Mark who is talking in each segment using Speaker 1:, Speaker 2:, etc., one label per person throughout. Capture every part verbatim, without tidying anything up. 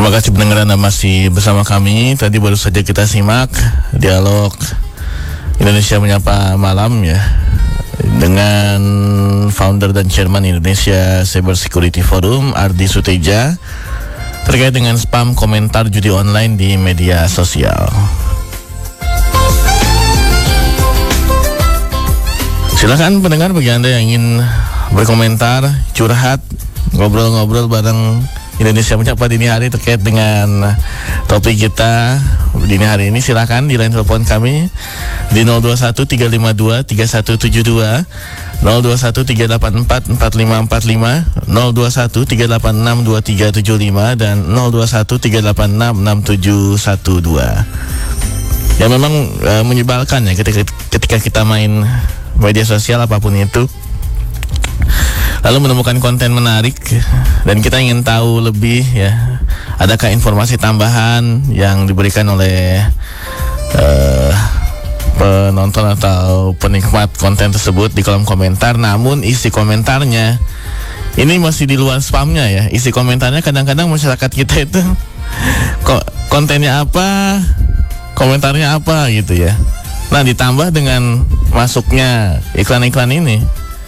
Speaker 1: Terima kasih pendengar Anda masih bersama kami. Tadi baru saja kita simak dialog Indonesia Menyapa Malam ya, dengan founder dan chairman Indonesia Cyber Security Forum, Ardi Suteja, terkait dengan spam komentar judi online di media sosial. Silakan pendengar, bagi Anda yang ingin berkomentar, curhat, ngobrol-ngobrol bareng Indonesia Menyapa dini hari terkait dengan topik kita dini hari ini, silakan di line telepon kami di nol dua satu tiga lima dua tiga satu tujuh dua, nol dua satu tiga delapan empat empat lima empat lima, nol dua satu tiga delapan enam dua tiga tujuh lima, dan nol dua satu tiga delapan enam enam tujuh satu dua. Ya memang e, menyebalkan ya ketika, ketika kita main media sosial apapun itu, lalu menemukan konten menarik dan kita ingin tahu lebih ya, adakah informasi tambahan yang diberikan oleh uh, penonton atau penikmat konten tersebut di kolom komentar, namun isi komentarnya ini masih di luar spamnya ya. Isi komentarnya kadang-kadang masyarakat kita itu kok kontennya apa, komentarnya apa gitu ya. Nah, ditambah dengan masuknya iklan-iklan ini,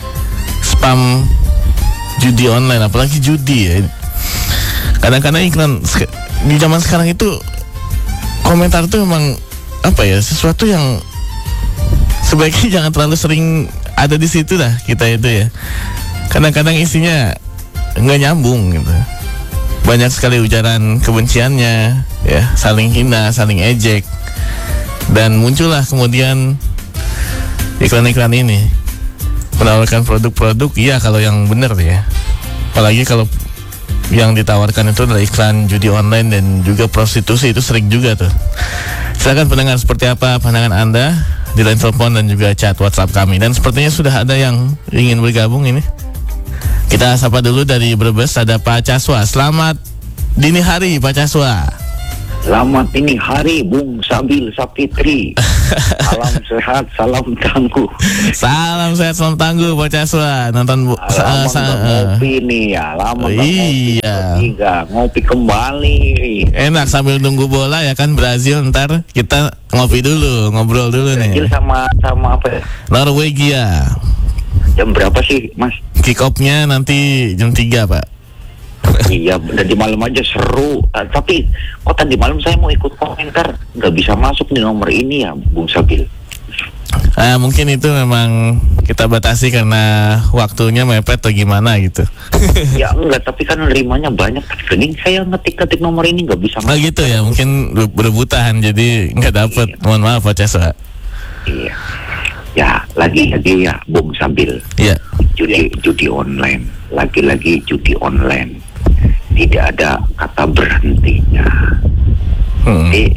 Speaker 1: spam judi online, apalagi judi ya. Kadang-kadang iklan di zaman sekarang itu, komentar itu memang apa ya, sesuatu yang sebaiknya jangan terlalu sering ada di situ lah kita itu ya. Kadang-kadang isinya nggak nyambung gitu. Banyak sekali ujaran kebenciannya ya, saling hina, saling ejek, dan muncullah kemudian iklan-iklan ini menawarkan produk-produk, iya kalau yang benar ya. Apalagi kalau yang ditawarkan itu adalah iklan judi online dan juga prostitusi, itu sering juga tuh. Silakan pendengar, seperti apa pandangan Anda di line telepon dan juga chat WhatsApp kami. Dan sepertinya sudah ada yang ingin bergabung ini. Kita sapa dulu dari Brebes, ada Pak Caswa. Selamat dini hari Pak Caswa.
Speaker 2: Selamat dini hari Bung Sabil Sapitri. Salam sehat, salam tangguh.
Speaker 1: Salam sehat, salam tangguh Pak Caswa. Nonton bu,
Speaker 2: lama
Speaker 1: sa, sa,
Speaker 2: ngopi nih ya, lama
Speaker 1: oh, iya.
Speaker 2: ngopi, ngopi kembali.
Speaker 1: Enak sambil nunggu bola ya kan, Brazil, ntar kita ngopi dulu, ngobrol dulu nih.
Speaker 2: Brazil sama sama apa ya?
Speaker 1: Norwegia.
Speaker 2: Jam berapa sih Mas?
Speaker 1: Kick off-nya nanti jam tiga Pak.
Speaker 2: Iya, tadi malam aja seru. Uh, tapi kok tadi malam saya mau ikut komentar, nggak bisa masuk di nomor ini ya, Bung Sabil.
Speaker 1: Ah, mungkin itu memang kita batasi karena waktunya mepet atau gimana gitu.
Speaker 2: Ya enggak, tapi kan nerimanya banyak. Mending saya ngetik-ngetik nomor ini nggak bisa masuk.
Speaker 1: Oh gitu ya, mungkin berebutan jadi nggak dapet. Iya. Mohon maaf Pak Caswa.
Speaker 2: Iya. Ya, lagi-lagi ya, Bung Sabil.
Speaker 1: Iya.
Speaker 2: Judi judi online, lagi-lagi judi online. Tidak ada kata berhentinya. Hmm. Jadi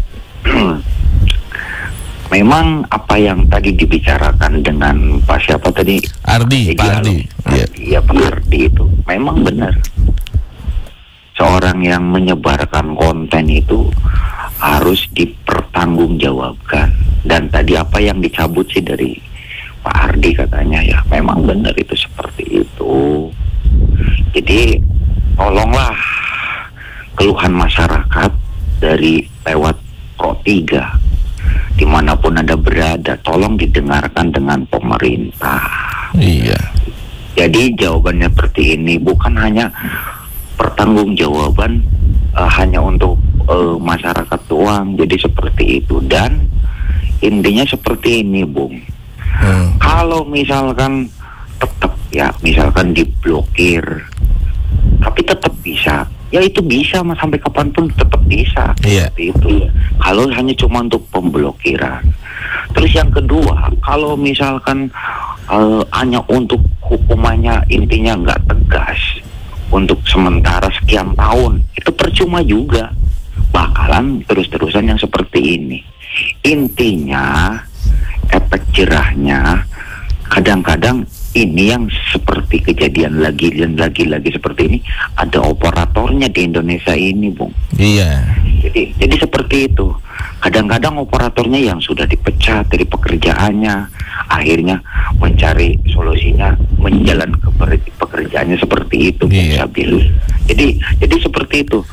Speaker 2: memang apa yang tadi dibicarakan dengan Pak siapa tadi?
Speaker 1: Ardi, Pak Ardi.
Speaker 2: Iya, Pak Ardi itu memang benar. Seorang yang menyebarkan konten itu harus dipertanggungjawabkan. Dan tadi apa yang dicabut sih dari Pak Ardi katanya ya, memang benar itu seperti itu. Jadi tolonglah keluhan masyarakat dari lewat Pro tiga dimanapun Anda berada, tolong didengarkan dengan pemerintah.
Speaker 1: Iya.
Speaker 2: Jadi jawabannya seperti ini, bukan hanya pertanggungjawaban uh, hanya untuk uh, masyarakat doang. Jadi seperti itu, dan intinya seperti ini, Bung. Hmm. Kalau misalkan tetap ya, misalkan diblokir, tapi tetap bisa, ya itu bisa mas, sampai kapanpun tetap bisa.
Speaker 1: Yeah.
Speaker 2: Seperti itu. Kalau hanya cuma untuk pemblokiran. Terus yang kedua, kalau misalkan uh, hanya untuk hukumannya intinya nggak tegas untuk sementara sekian tahun, itu percuma juga. Bakalan terus-terusan yang seperti ini. Intinya efek jerahnya kadang-kadang ini yang seperti kejadian lagi dan lagi-lagi seperti ini, ada operatornya di Indonesia ini, Bung.
Speaker 1: Iya.
Speaker 2: Jadi jadi seperti itu. Kadang-kadang operatornya yang sudah dipecat dari pekerjaannya, akhirnya mencari solusinya menjalan ke pekerjaannya seperti itu, Bung
Speaker 1: iya.
Speaker 2: Sabil. Jadi jadi seperti itu.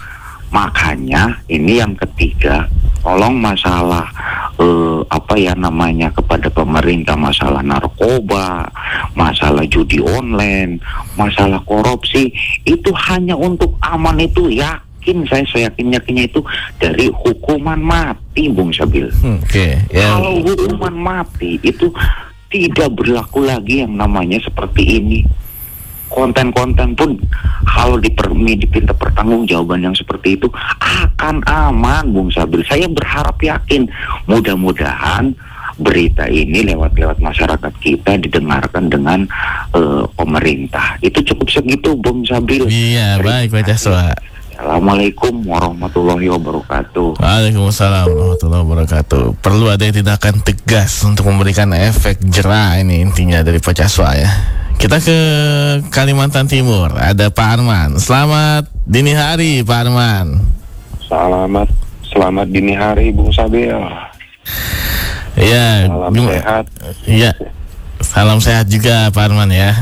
Speaker 2: Makanya ini yang ketiga, tolong masalah eh, apa ya namanya kepada pemerintah, masalah narkoba, masalah judi online, masalah korupsi, itu hanya untuk aman itu yakin saya seyakin yakinnya itu dari hukuman mati, Bung Sabil.
Speaker 1: Oke, okay, yeah.
Speaker 2: Kalau hukuman mati itu tidak berlaku lagi yang namanya seperti ini. Konten-konten pun kalau diper, dipinta pertanggungjawaban yang seperti itu akan aman, Bung Sabil. Saya berharap yakin, mudah-mudahan berita ini lewat-lewat masyarakat kita didengarkan dengan uh, pemerintah. Itu cukup segitu, Bung Sabil.
Speaker 1: Iya, baik Pak Caswa.
Speaker 2: Assalamualaikum warahmatullahi wabarakatuh.
Speaker 1: Waalaikumsalam warahmatullahi wabarakatuh. Perlu ada tindakan tegas untuk memberikan efek jerah, ini intinya dari Pak Caswa ya. Kita ke Kalimantan Timur, ada Pak Arman. Selamat dini hari Pak Arman.
Speaker 3: Selamat Selamat dini hari Bung Sabil.
Speaker 1: Iya,
Speaker 3: salam
Speaker 1: gimana?
Speaker 3: Sehat.
Speaker 1: Iya, salam sehat juga Pak Arman ya.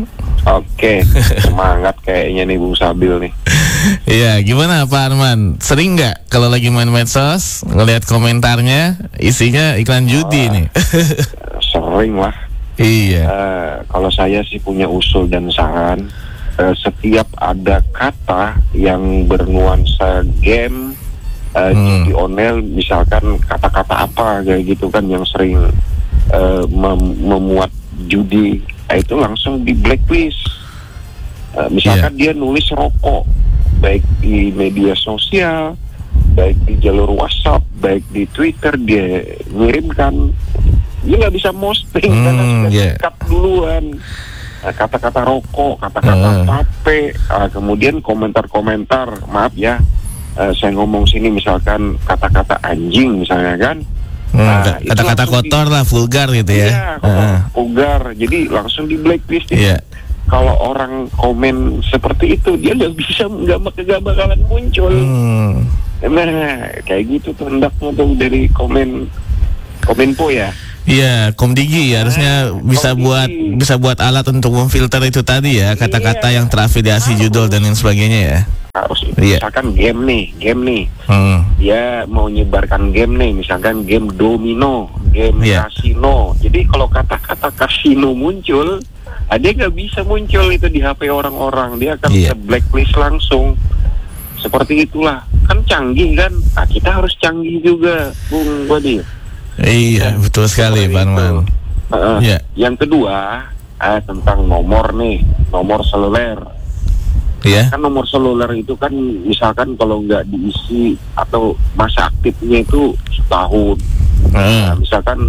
Speaker 3: Oke, semangat kayaknya nih Bung Sabil nih.
Speaker 1: Iya, gimana Pak Arman? Sering nggak kalau lagi main medsos ngelihat komentarnya isinya iklan judi
Speaker 3: oh,
Speaker 1: nih?
Speaker 3: Sering lah.
Speaker 1: Iya.
Speaker 3: Uh, kalau saya sih punya usul dan saran, uh, setiap ada kata yang bernuansa game, uh,
Speaker 1: hmm.
Speaker 3: judi online, misalkan kata-kata apa kayak gitu kan yang sering uh, mem- memuat judi, uh, itu langsung di blacklist. Uh, misalkan yeah. dia nulis rokok, baik di media sosial, baik di jalur WhatsApp, baik di Twitter, dia ngirimkan. Dia nggak bisa posting hmm, karena sudah
Speaker 1: yeah.
Speaker 3: cut duluan. Nah, kata-kata rokok, kata-kata
Speaker 1: uh.
Speaker 3: vape, uh, kemudian komentar-komentar, maaf ya, uh, saya ngomong sini misalkan kata-kata anjing misalnya kan.
Speaker 1: Hmm,
Speaker 3: nah,
Speaker 1: kata-kata kotor
Speaker 3: di,
Speaker 1: lah, vulgar gitu ya.
Speaker 3: Iya, kotor,
Speaker 1: uh.
Speaker 3: vulgar. Jadi langsung di blacklist.
Speaker 1: Iya.
Speaker 3: Kalau orang komen seperti itu, dia nggak bisa, nggak nggak bakalan muncul.
Speaker 1: Hmm.
Speaker 3: Nah, kayak gitu tuh hendaknya tuh dari komen Kominfo ya.
Speaker 1: Iya, Komdigi ya, harusnya nah, bisa Komdigi. buat bisa buat alat untuk memfilter itu tadi ya, kata-kata iya. yang terafiliasi harus. Judul dan lain sebagainya ya.
Speaker 3: Harus.
Speaker 1: Iya.
Speaker 3: Misalkan game nih, game nih.
Speaker 1: Hmm.
Speaker 3: Dia mau nyebarkan game nih, misalkan game domino, game iya. kasino. Jadi kalau kata-kata kasino muncul, dia nggak bisa muncul itu di H P orang-orang, dia akan iya. blacklist langsung. Seperti itulah, kan canggih kan? Nah, kita harus canggih juga, Bung Bodi.
Speaker 1: Iya, ya, betul sekali, Pak Arman.
Speaker 3: Uh, ya. Yang kedua, uh, tentang nomor nih, nomor seluler.
Speaker 1: Iya.
Speaker 3: Kan nomor seluler itu kan, misalkan kalau nggak diisi atau masa aktifnya itu setahun. Uh. Nah, misalkan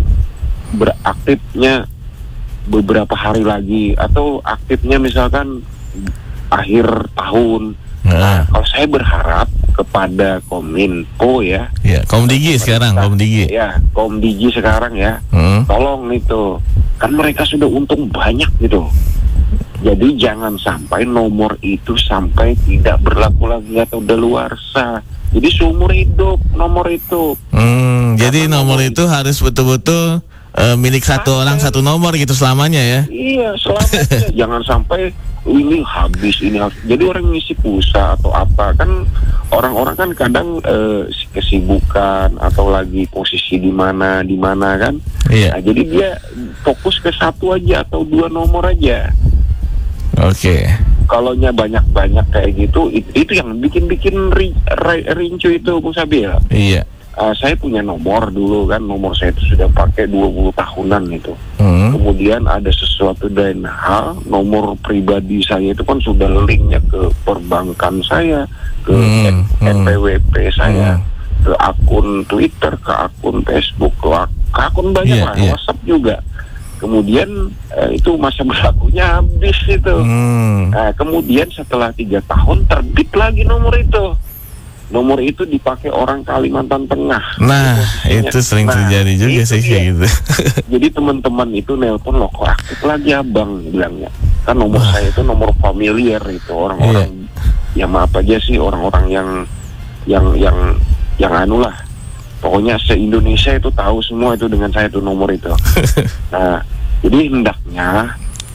Speaker 3: beraktifnya beberapa hari lagi, atau aktifnya misalkan akhir tahun. Nah, kalau saya berharap kepada Kominfo ya,
Speaker 1: ya Komdigi sekarang, Komdigi.
Speaker 3: Ya, Komdigi sekarang ya, hmm. tolong itu, kan mereka sudah untung banyak gitu. Jadi jangan sampai nomor itu sampai tidak berlaku lagi atau daluarsa. Jadi seumur hidup nomor itu.
Speaker 1: Hmm, jadi nomor, nomor itu harus betul-betul uh, milik satu orang satu nomor gitu selamanya ya?
Speaker 3: Iya, selamanya. Jangan sampai ini habis ini habis. Jadi orang ngisi pulsa atau apa kan, orang-orang kan kadang eh, kesibukan atau lagi posisi di mana di mana kan. Iya. Nah, jadi dia fokus ke satu aja atau dua nomor aja.
Speaker 1: Oke. Okay.
Speaker 3: Kalonya banyak-banyak kayak gitu, itu, itu yang bikin-bikin ri, ri, rincu itu, Bung Sabil.
Speaker 1: Iya.
Speaker 3: Uh, saya punya nomor dulu kan, nomor saya itu sudah pakai dua puluh tahunan itu.
Speaker 1: Hmm.
Speaker 3: Kemudian ada sesuatu dan hal, nomor pribadi saya itu kan sudah linknya ke perbankan saya, ke hmm. N P W P saya, hmm. ke akun Twitter, ke akun Facebook, ke, ak- ke akun banyak yeah, lah, yeah. WhatsApp juga. Kemudian eh, itu masa berlakunya habis itu. Hmm. Nah, kemudian setelah tiga tahun terbit lagi nomor itu. Nomor itu dipakai orang Kalimantan Tengah.
Speaker 1: Nah, itu sering nah, terjadi juga sih kayak gitu.
Speaker 3: Jadi teman-teman itu nelpon, loh kok aktif lagi abang, bilangnya. Kan nomor Wah. saya itu nomor familiar itu, orang-orang iya. ya maaf aja sih, orang-orang yang yang yang yang anu lah. Pokoknya se-Indonesia itu tahu semua itu dengan saya itu nomor itu. Nah, jadi hendaknya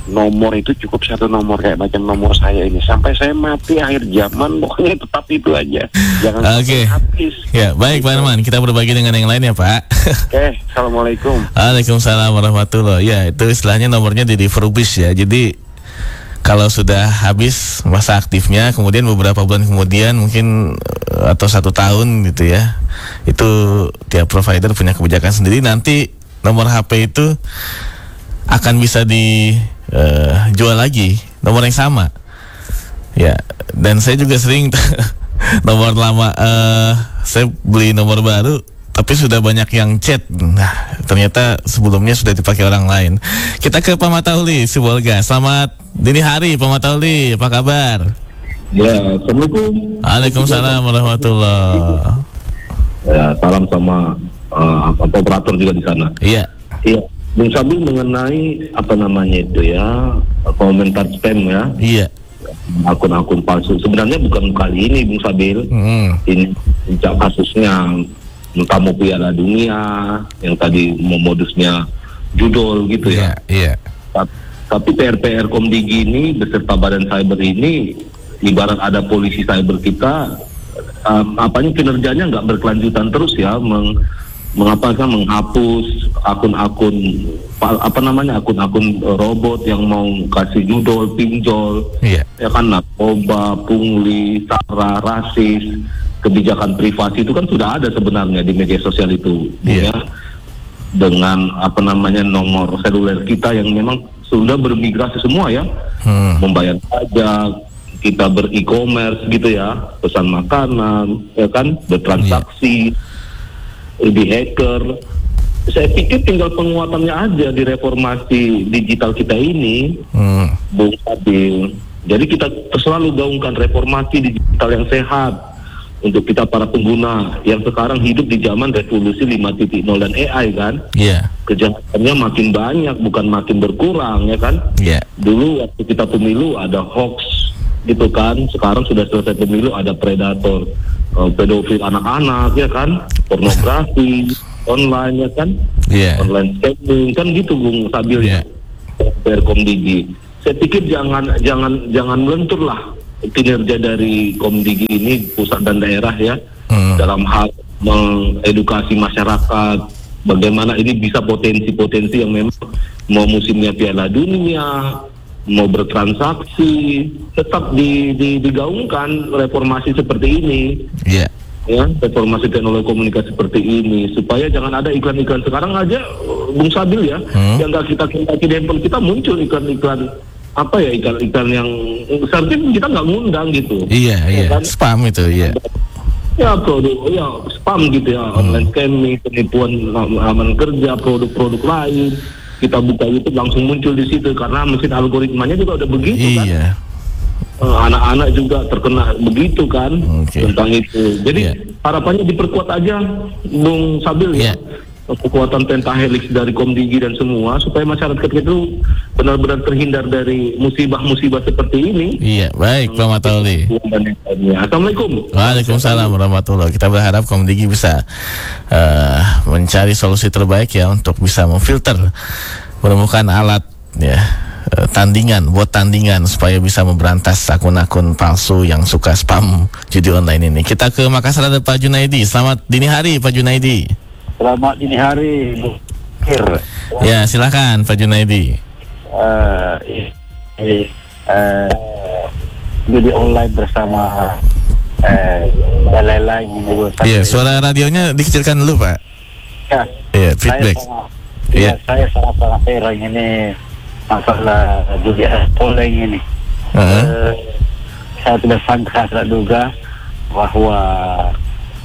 Speaker 3: nomor itu cukup satu nomor kayak macam nomor saya ini sampai saya mati akhir zaman, pokoknya tetap itu aja. Jangan
Speaker 1: Oke. Okay.
Speaker 3: habis.
Speaker 1: Ya, baik Pak Arman, kita berbagi dengan yang lain ya Pak.
Speaker 3: Oke, assalamualaikum.
Speaker 1: Waalaikumsalam warahmatullahi. Ya, itu istilahnya nomornya di refurbish ya. Jadi kalau sudah habis masa aktifnya, kemudian beberapa bulan kemudian mungkin eh, atau satu tahun gitu ya, itu tiap provider punya kebijakan sendiri. Nanti nomor H P itu akan bisa dijual lagi nomor yang sama. Ya, dan saya juga sering nomor lama, uh, saya beli nomor baru tapi sudah banyak yang chat. Nah, ternyata sebelumnya sudah dipakai orang lain. Kita ke Pak Matauli Sibolga. Selamat dini hari Pak Matauli, apa kabar?
Speaker 4: Ya, assalamualaikum.
Speaker 1: Waalaikumsalam warahmatullahi.
Speaker 4: Ya, salam sama uh, operator juga di sana.
Speaker 1: Iya.
Speaker 4: Iya, Bung Sabil mengenai apa namanya itu ya, komentar spam ya.
Speaker 1: Iya.
Speaker 4: Akun-akun palsu. Sebenarnya bukan kali ini Bung Sabil.
Speaker 1: Hmm.
Speaker 4: Ini puncak kasusnya tamu Piala Dunia yang tadi modusnya judul gitu ya.
Speaker 1: Iya. Iya.
Speaker 4: Tapi P R P R Komdigi ini beserta Badan Cyber ini ibarat ada polisi cyber kita, um, apanya kinerjanya nggak berkelanjutan terus ya, meng, mengapa kan menghapus akun-akun apa namanya akun-akun robot yang mau kasih judul pinjol,
Speaker 1: Iya.
Speaker 4: ya kan, narkoba, pungli, sara, rasis, kebijakan privasi itu kan sudah ada sebenarnya di media sosial itu,
Speaker 1: Iya.
Speaker 4: ya, dengan apa namanya nomor seluler kita yang memang sudah bermigrasi semua ya,
Speaker 1: Hmm.
Speaker 4: membayar pajak, kita ber-e-commerce gitu ya, pesan makanan, ya kan, bertransaksi, di hacker. Saya pikir tinggal penguatannya aja di reformasi digital kita ini,
Speaker 1: Hmm.
Speaker 4: Bung Sabil. Jadi kita selalu gaungkan reformasi digital yang sehat untuk kita para pengguna yang sekarang hidup di zaman revolusi lima titik nol dan A I kan.
Speaker 1: Iya.
Speaker 4: Kejahatannya makin banyak bukan makin berkurang ya kan.
Speaker 1: Iya.
Speaker 4: Dulu waktu kita pemilu ada hoax gitu kan, sekarang sudah selesai pemilu ada predator, uh, pedofil anak-anak ya kan, pornografi online ya kan,
Speaker 1: Iya.
Speaker 4: online scamming kan gitu Bung Sabil ya. P R Komdigi. Saya pikir jangan jangan jangan melentur lah kinerja dari Komdigi ini pusat dan daerah ya,
Speaker 1: Hmm.
Speaker 4: dalam hal mengedukasi masyarakat bagaimana ini bisa potensi-potensi yang memang mau musimnya Piala Dunia, mau bertransaksi, tetap di, di, digaungkan reformasi seperti ini.
Speaker 1: Iya.
Speaker 4: Ya, reformasi teknologi komunikasi seperti ini supaya jangan ada iklan-iklan. Sekarang aja Bung Sabil ya,
Speaker 1: Hmm.
Speaker 4: yang nggak kita kendaki di handphone kita muncul iklan-iklan apa ya, iklan-iklan yang seharusnya kita nggak ngundang gitu.
Speaker 1: Iya,
Speaker 4: Ya
Speaker 1: iya.
Speaker 4: kan?
Speaker 1: Spam itu, iya.
Speaker 4: Ya produk, ya spam gitu ya, online scamming, penipuan laman kerja, produk-produk lain. Kita buka YouTube langsung muncul di situ karena mesin algoritmanya juga udah begitu kan.
Speaker 1: Iya.
Speaker 4: Eh, anak-anak juga terkena begitu kan,
Speaker 1: Oke.
Speaker 4: tentang itu. Jadi
Speaker 1: Iya.
Speaker 4: harapannya diperkuat aja Bung Sabil
Speaker 1: Iya.
Speaker 4: ya, kekuatan pentahelix dari Komdigi dan semua supaya masyarakat itu benar-benar terhindar dari musibah-musibah seperti ini.
Speaker 1: Iya, baik Pak Matauli.
Speaker 4: Assalamualaikum.
Speaker 1: Waalaikumsalam warahmatullahi. Kita berharap Komdigi bisa uh, mencari solusi terbaik ya untuk bisa memfilter, menemukan alat ya, uh, tandingan, buat tandingan supaya bisa memberantas akun-akun palsu yang suka spam judi online ini. Kita ke Makassar ada Pak Junaidi. Selamat dini hari Pak Junaidi.
Speaker 5: Selamat dini hari, Bu Kir.
Speaker 1: Ya, silakan Pak Junaidi.
Speaker 5: Uh, ini uh, judi online bersama uh, dan lain-lain.
Speaker 1: Iya, suara radionya dikecilkan dulu Pak.
Speaker 5: Ya,
Speaker 1: Iya,
Speaker 5: saya
Speaker 1: feedback.
Speaker 5: sangat,
Speaker 1: Iya.
Speaker 5: ya, saya sangat-sangat heran ini masalah judi online ini.
Speaker 1: Uh-huh.
Speaker 5: Uh, saya tidak sangka, saya tidak duga bahwa